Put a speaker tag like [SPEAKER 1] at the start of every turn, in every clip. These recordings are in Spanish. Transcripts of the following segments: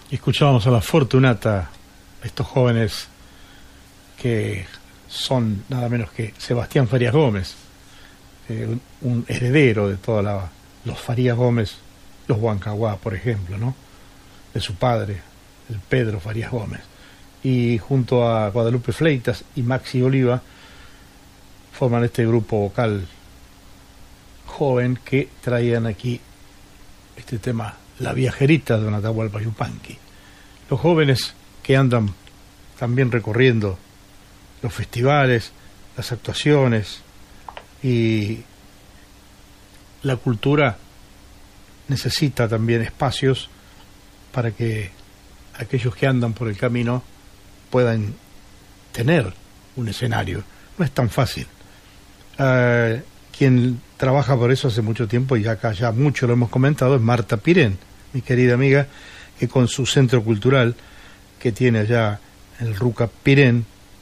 [SPEAKER 1] Y escuchábamos a la Fortunata, estos jóvenes que son nada menos que Sebastián Farías Gómez, un heredero de todos los Farías Gómez, los Huancahuá, por ejemplo, ¿no? De su padre, el Pedro Farías Gómez. Y junto a Guadalupe Fleitas y Maxi Oliva forman este grupo vocal joven que traían aquí este tema, La Viajerita de Don Atahualpa Yupanqui. Los jóvenes que andan también recorriendo los festivales, las actuaciones, y la cultura necesita también espacios para que aquellos que andan por el camino puedan tener un escenario. No es tan fácil. Quien trabaja por eso hace mucho tiempo, y acá ya mucho lo hemos comentado, es Marta Pirén, mi querida amiga, que con su centro cultural que tiene allá en el Ruca Pirén,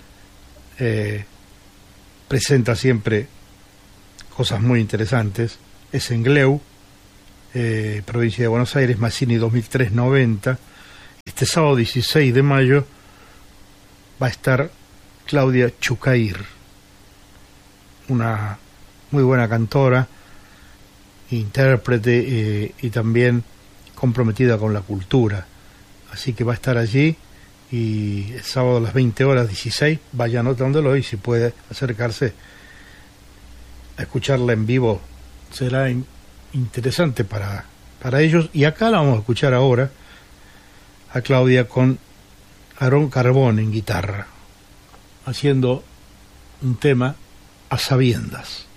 [SPEAKER 1] presenta siempre cosas muy interesantes. Es en Gleu, provincia de Buenos Aires, Mazzini 2390. Este sábado 16 de mayo va a estar Claudia Chucair, una muy buena cantora, intérprete y también comprometida con la cultura. Así que va a estar allí, y el sábado a las 20 horas 16, vaya anotándolo, y si puede acercarse a escucharla en vivo será interesante para ellos. Y acá la vamos a escuchar ahora a Claudia con Aarón Carbón en guitarra, haciendo un tema, A Sabiendas.